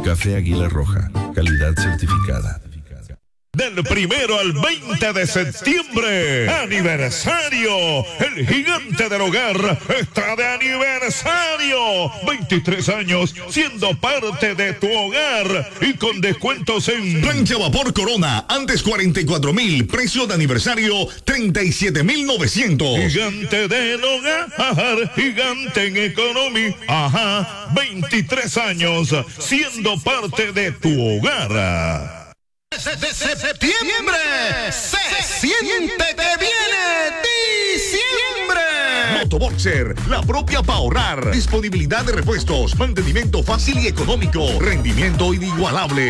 Café Águila Roja, calidad certificada. Del 1 al 20 de septiembre, aniversario. El gigante del hogar está de aniversario. 23 años siendo parte de tu hogar y con descuentos en Plancha Vapor Corona, antes 44,000, precio de aniversario 37,900. Gigante del hogar, gigante en economía. Ajá, 23 años siendo parte de tu hogar. De septiembre se siente que viene diciembre. Motoboxer, la propia para ahorrar. Disponibilidad de repuestos, mantenimiento fácil y económico, rendimiento inigualable.